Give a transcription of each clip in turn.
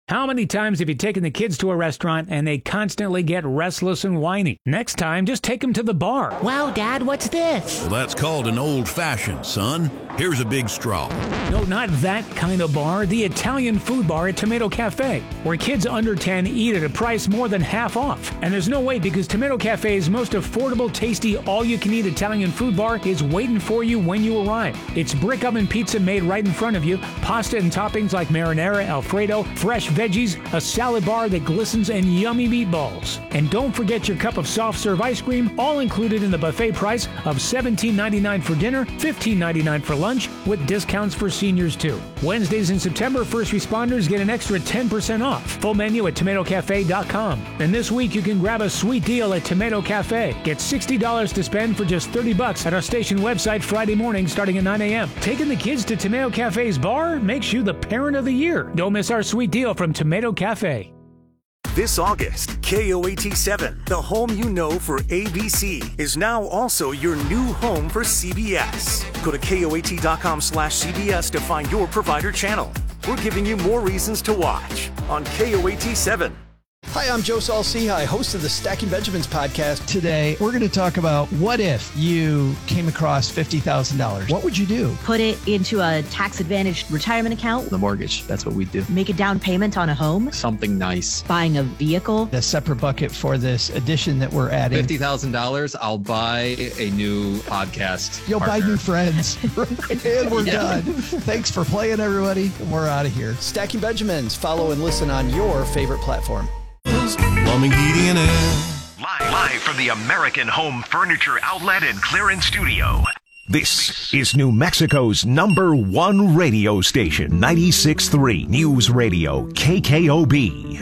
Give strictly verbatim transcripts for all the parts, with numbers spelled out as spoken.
How many times have you taken the kids to a restaurant and they constantly get restless and whiny? Next time, just take them to the bar. Wow, Dad, what's this? Well, that's called an old-fashioned, son. Here's a big straw. No, not that kind of bar. The Italian food bar at Tomato Cafe, where kids under ten eat at a price more than half off. And there's no way, because Tomato Cafe's most affordable, tasty, all-you-can-eat Italian food bar is waiting for you when you arrive. It's brick oven pizza made right in front of you, pasta and toppings like marinara, Alfredo, fresh veggies, a salad bar that glistens, and yummy meatballs. And don't forget your cup of soft-serve ice cream, all included in the buffet price of seventeen ninety-nine for dinner, fifteen ninety-nine for lunch, with discounts for seniors too. Wednesdays in September, first responders get an extra ten percent off. Full menu at tomato cafe dot com. And this week you can grab a sweet deal at Tomato Cafe. Get sixty dollars to spend for just thirty bucks at our station website Friday morning starting at nine a.m. Taking the kids to Tomato Cafe's bar makes you the parent of the year. Don't miss our sweet deal from Tomato Cafe. This August, K O A T seven, the home you know for A B C, is now also your new home for C B S. Go to K O A T dot com slash C B S to find your provider channel. We're giving you more reasons to watch on K O A T seven. Hi, I'm Joe Saul-Sehy, host of the Stacking Benjamins podcast. Today, we're going to talk about what if you came across fifty thousand dollars. What would you do? Put it into a tax-advantaged retirement account. The mortgage, that's what we do. Make a down payment on a home. Something nice. Buying a vehicle. A separate bucket for this addition that we're adding. fifty thousand dollars, I'll buy a new podcast You'll partner. buy new friends. And we're yeah. done. Thanks for playing, everybody. We're out of here. Stacking Benjamins. Follow and listen on your favorite platform. Plumbing, heating, and air. Live, live from the American Home Furniture Outlet and Clearance Studio. This is New Mexico's number one radio station, ninety-six point three News Radio, K K O B.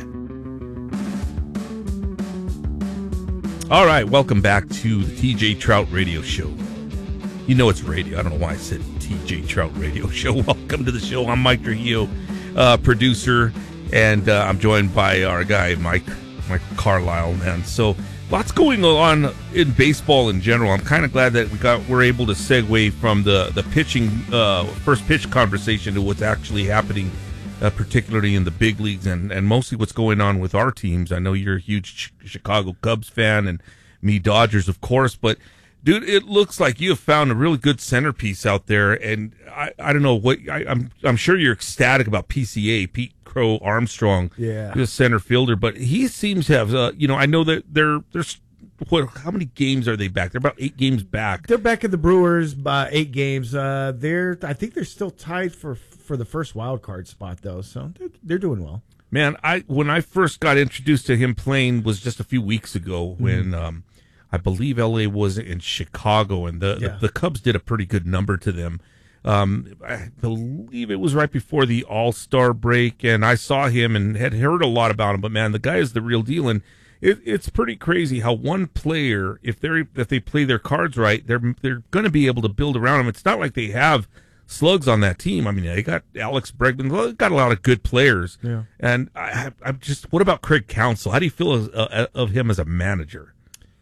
All right, welcome back to the T J Trout Radio Show. You know it's radio. I don't know why I said T J Trout Radio Show. Welcome to the show. I'm Mike Trujillo, uh, producer. And uh, I'm joined by our guy, Mike Mike Carlisle, man. So lots going on in baseball in general. I'm kind of glad that we got we're able to segue from the the pitching uh, first pitch conversation to what's actually happening, uh, particularly in the big leagues and, and mostly what's going on with our teams. I know you're a huge Ch- Chicago Cubs fan, and me Dodgers, of course. But dude, it looks like you have found a really good centerpiece out there, and I, I don't know what I, I'm I'm sure you're ecstatic about P C A, Pete Crow Armstrong, yeah, the center fielder, but he seems to have, uh, you know, I know that they're, there's, what, how many games are they back? They're about eight games back. They're back at the Brewers by eight games. Uh, they're, I think they're still tied for for the first wild card spot, though, so they're, they're doing well. Man, I when I first got introduced to him playing was just a few weeks ago when mm-hmm. um, I believe L A was in Chicago, and the, yeah. the, the Cubs did a pretty good number to them. Um, I believe it was right before the All-Star break, and I saw him and had heard a lot about him. But man, the guy is the real deal, and it, it's pretty crazy how one player, if they if they play their cards right, they're they're going to be able to build around him. It's not like they have slugs on that team. I mean, they got Alex Bregman, well, got a lot of good players. Yeah. And I, I'm just, what about Craig Counsell? How do you feel as, uh, of him as a manager?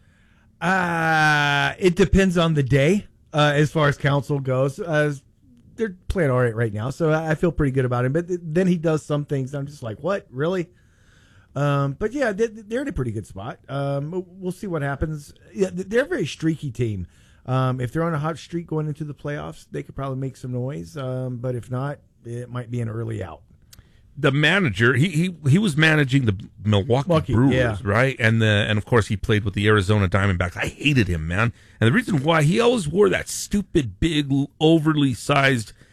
Uh, it depends on the day uh, as far as Counsell goes. Uh, they're playing all right right now, so I feel pretty good about him. But then he does some things, I'm just like, what, really? Um, but yeah, they're in a pretty good spot. Um, we'll see what happens. Yeah, they're a very streaky team. Um, if they're on a hot streak going into the playoffs, they could probably make some noise. Um, but if not, it might be an early out. The manager, he he he was managing the Milwaukee Milwaukee, Brewers, yeah. right? And the and of course he played with the Arizona Diamondbacks. I hated him, man. And the reason why, he always wore that stupid, big, overly sized